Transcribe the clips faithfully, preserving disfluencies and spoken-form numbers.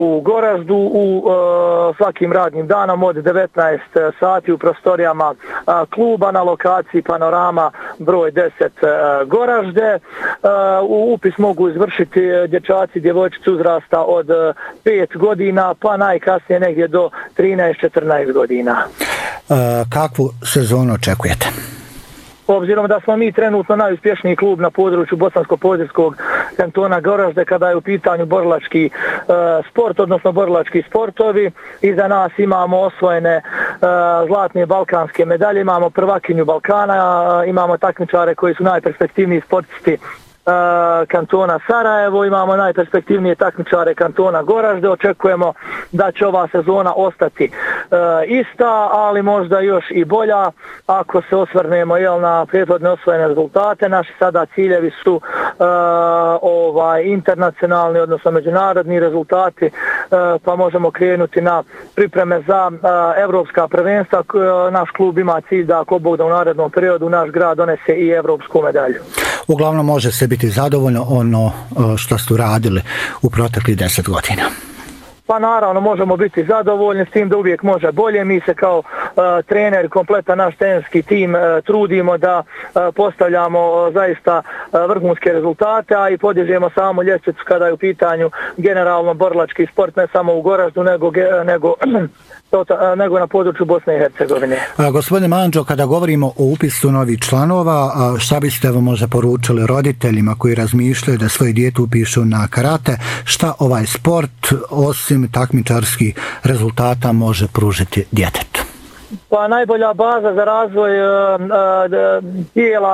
u Goraždu u uh, svakim radnim danom od devetnaest sati u prostorijama uh, kluba na lokaciji Panorama broj deset uh, Goražde. Uh, u upis mogu izvršiti dječaci i djevojčice uzrasta od uh, pet godina pa najkasnije negdje do trinaest četrnaest godina. Uh, kakvu sezonu očekujete? Obzirom da smo mi trenutno najuspješniji klub na području Bosansko-Podravskog kantona Goražde kada je u pitanju borilački e, sport, odnosno borilački sportovi. Iza nas imamo osvojene e, zlatne balkanske medalje, imamo prvakinju Balkana, e, imamo takmičare koji su najperspektivniji sportisti kantona Sarajevo, imamo najperspektivnije takmičare kantona Goražde. Očekujemo da će ova sezona ostati e, ista, ali možda još i bolja ako se osvrnemo jel, na prethodne osvojene rezultate. Naši sada ciljevi su e, ovaj internacionalni, odnosno međunarodni rezultati, e, pa možemo krenuti na pripreme za e, evropska prvenstva. E, naš klub ima cilj da ako Bog da u narednom periodu naš grad donese i evropsku medalju. Uglavnom može se biti zadovoljno ono što ste uradili u proteklih deset godina. Pa naravno možemo biti zadovoljni s tim da uvijek može bolje. Mi se kao uh, trener, kompletan naš trenerski tim uh, trudimo da uh, postavljamo uh, zaista uh, vrhunske rezultate, a i podižemo samo ljestvicu kada je u pitanju generalno borilački sport, ne samo u Goraždu, nego, nego nego na području Bosne i Hercegovine. A, gospodine Mandžo, kada govorimo o upisu novih članova, a, šta biste vam možda poručili roditeljima koji razmišljaju da svoje dijete upišu na karate, šta ovaj sport osim takmičarskih rezultata može pružiti djetetu? Pa najbolja baza za razvoj uh, tijela,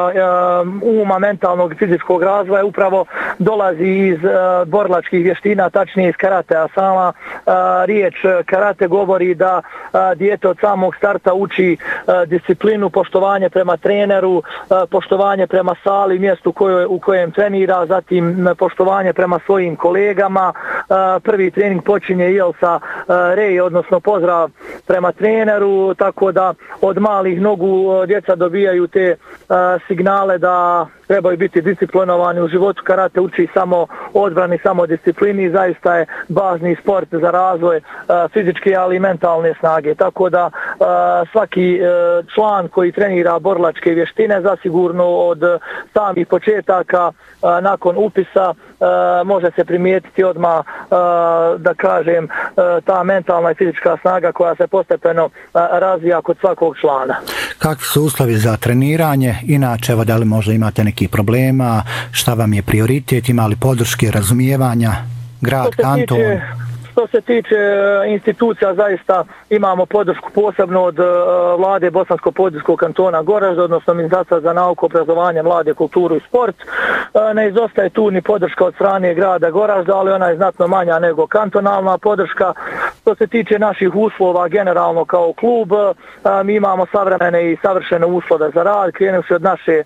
uh, uma, mentalnog i fizičkog razvoja upravo dolazi iz uh, borilačkih vještina, tačnije iz karatea. Sama uh, riječ karate govori da uh, dijete od samog starta uči uh, disciplinu, poštovanje prema treneru, uh, poštovanje prema sali, mjestu kojoj, u kojem trenira, zatim poštovanje prema svojim kolegama. Uh, prvi trening počinje jel sa uh, rej, odnosno pozdrav prema treneru, tako da od malih nogu djeca dobijaju te uh, signale da trebaju biti disciplinovani u životu. Karate uči samo odbrani, samo disciplini, zaista je bazni sport za razvoj uh, fizičke, ali i mentalne snage. Tako da uh, svaki uh, član koji trenira borilačke vještine zasigurno od samih početaka uh, nakon upisa uh, može se primijetiti odmah uh, da kažem uh, ta mentalna i fizička snaga koja se postepeno uh, razvija kod svakog člana. Kakvi su uslovi za treniranje? Inače, evo, da li možda imate neki problema? Šta vam je prioritet? Ima li podrške, razumijevanja? Grad, kanton? Što se tiče institucija, zaista imamo podršku posebno od vlade Bosansko-Podravskog kantona Goražde, odnosno Ministarstva za nauku, obrazovanje, mlade, kulturu i sport. Ne izostaje tu ni podrška od strane grada Goražda, ali ona je znatno manja nego kantonalna podrška. Što se tiče naših uslova generalno kao klub, mi imamo savremene i savršene uslove za rad, krenuvši od naše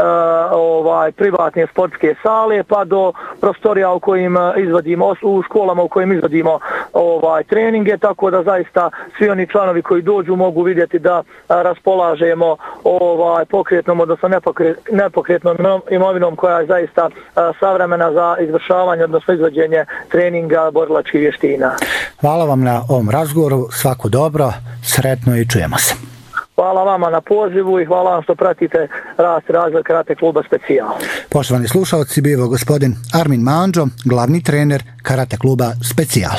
ovaj, privatne sportske sale pa do prostorija u kojim izvodimo, u školama u kojim izvodimo ovaj treninge, tako da zaista svi oni članovi koji dođu mogu vidjeti da a, raspolažemo ovaj pokretnom, odnosno nepokret, nepokretnom imovinom koja je zaista a, savremena za izvršavanje, odnosno izvođenje treninga borilačkih vještina. Hvala vam na ovom razgovoru, svako dobro, sretno i čujemo se. Hvala vama na pozivu i hvala vam što pratite rast i razvoj Karate kluba Specijal. Poštovani slušalci, bio gospodin Armin Mandžo, glavni trener Karate kluba Specijal.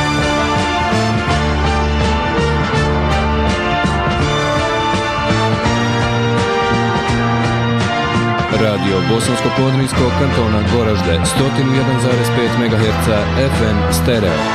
Radio Bosansko-Podrinjskog kantona Goražde sto jedan zarez pet megaherca F M stereo.